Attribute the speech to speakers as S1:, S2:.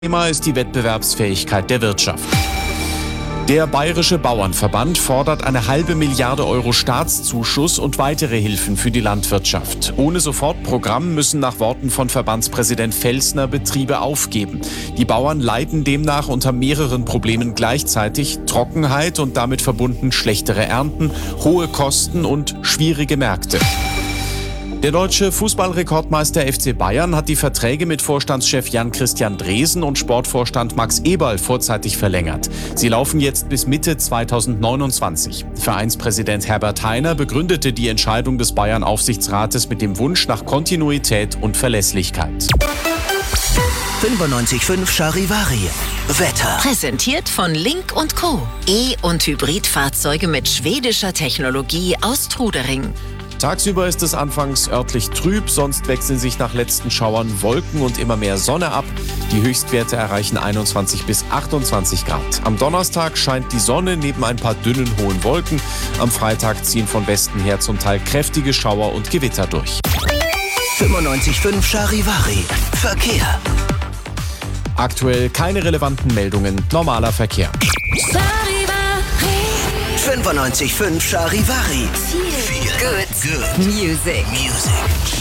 S1: Thema ist die Wettbewerbsfähigkeit der Wirtschaft. Der Bayerische Bauernverband fordert eine halbe Milliarde Euro Staatszuschuss und weitere Hilfen für die Landwirtschaft. Ohne Sofortprogramm müssen nach Worten von Verbandspräsident Felsner Betriebe aufgeben. Die Bauern leiden demnach unter mehreren Problemen gleichzeitig: Trockenheit und damit verbunden schlechtere Ernten, hohe Kosten und schwierige Märkte. Der deutsche Fußballrekordmeister FC Bayern hat die Verträge mit Vorstandschef Jan-Christian Dresen und Sportvorstand Max Eberl vorzeitig verlängert. Sie laufen jetzt bis Mitte 2029. Vereinspräsident Herbert Hainer begründete die Entscheidung des Bayern-Aufsichtsrates mit dem Wunsch nach Kontinuität und Verlässlichkeit.
S2: 95.5 Charivari. Wetter.
S3: Präsentiert von Link & Co. E- und Hybridfahrzeuge mit schwedischer Technologie aus Trudering.
S1: Tagsüber ist es anfangs örtlich trüb, sonst wechseln sich nach letzten Schauern Wolken und immer mehr Sonne ab. Die Höchstwerte erreichen 21 bis 28 Grad. Am Donnerstag scheint die Sonne neben ein paar dünnen, hohen Wolken. Am Freitag ziehen von Westen her zum Teil kräftige Schauer und Gewitter durch.
S2: 95.5 Charivari. Verkehr.
S1: Aktuell keine relevanten Meldungen. Normaler Verkehr.
S2: 95.5 Charivari.
S3: Good Music.